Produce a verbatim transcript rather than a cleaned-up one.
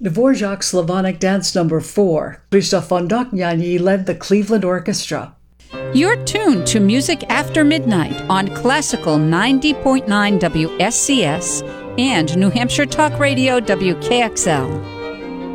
Dvorak Slavonic Dance Number four. Krzysztof Fondokniani led the Cleveland Orchestra. You're tuned to Music After Midnight on Classical ninety point nine W S C S and New Hampshire Talk Radio W K X L.